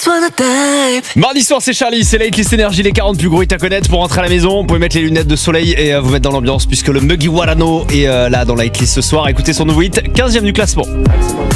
Mardi soir, c'est Charlie, c'est la hitlist énergie, les 40 plus gros hits à connaître pour rentrer à la maison. Vous pouvez mettre les lunettes de soleil et vous mettre dans l'ambiance puisque le Mugiwara no est là dans la hitlist ce soir. Écoutez son nouveau hit, 15e du classement.